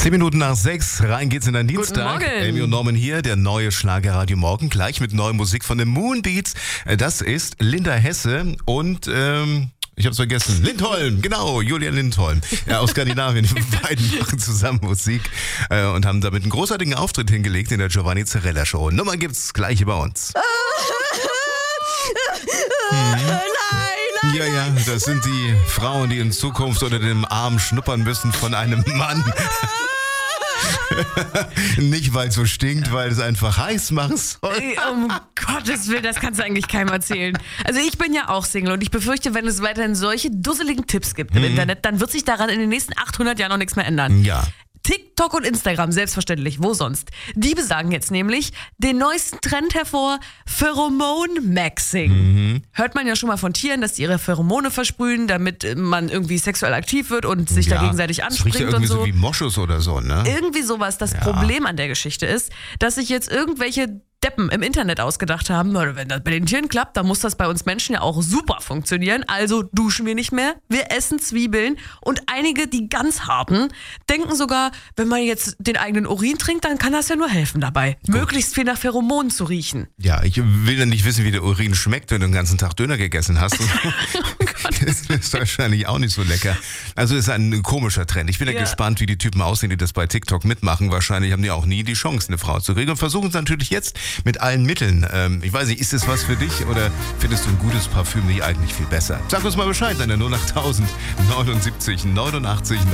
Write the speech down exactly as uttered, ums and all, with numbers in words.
Zehn Minuten nach sechs, rein geht's in den Guten Dienstag. Morgen. Amy und Norman hier, der neue Schlagerradio Morgen, gleich mit neuer Musik von den Moonbeats. Das ist Linda Hesse und, ähm, ich hab's vergessen, Lindholm, genau, Julia Lindholm, ja, aus Skandinavien. Die beiden machen zusammen Musik äh, und haben damit einen großartigen Auftritt hingelegt in der Giovanni Zarella Show. Nummer gibt's gleich bei uns. Nein, nein. Ja, ja, das sind die Frauen, die in Zukunft unter dem Arm schnuppern müssen von einem Mann. Nicht, weil es so stinkt, weil es einfach heiß machen soll. Ey, um Gottes Willen, das kannst du eigentlich keinem erzählen. Also ich bin ja auch Single und ich befürchte, wenn es weiterhin solche dusseligen Tipps gibt im Mhm. Internet, dann wird sich daran in den nächsten achthundert Jahren noch nichts mehr ändern. Ja. TikTok und Instagram, selbstverständlich, wo sonst? Die besagen jetzt nämlich den neuesten Trend hervor, Pheromone-Maxing. Mhm. Hört man ja schon mal von Tieren, dass die ihre Pheromone versprühen, damit man irgendwie sexuell aktiv wird und sich ja, da gegenseitig das anspringt riecht ja und irgendwie so. so wie Moschus oder so, ne? Irgendwie sowas. Das Ja. Problem an der Geschichte ist, dass sich jetzt irgendwelche Deppen im Internet ausgedacht haben, na, wenn das bei den Tieren klappt, dann muss das bei uns Menschen ja auch super funktionieren. Also duschen wir nicht mehr, wir essen Zwiebeln und einige, die ganz harten, denken sogar, wenn man jetzt den eigenen Urin trinkt, dann kann das ja nur helfen dabei, möglichst viel nach Pheromonen zu riechen. Ja, ich will ja nicht wissen, wie der Urin schmeckt, wenn du den ganzen Tag Döner gegessen hast. Das ist wahrscheinlich auch nicht so lecker. Also ist ein komischer Trend. Ich bin ja, Ja. gespannt, wie die Typen aussehen, die das bei TikTok mitmachen. Wahrscheinlich haben die auch nie die Chance, eine Frau zu kriegen und versuchen es natürlich jetzt mit allen Mitteln. Ähm, ich weiß nicht, ist das was für dich oder findest du ein gutes Parfüm nicht eigentlich viel besser? Sag uns mal Bescheid an der null acht tausend neunundsiebzig neunundachtzig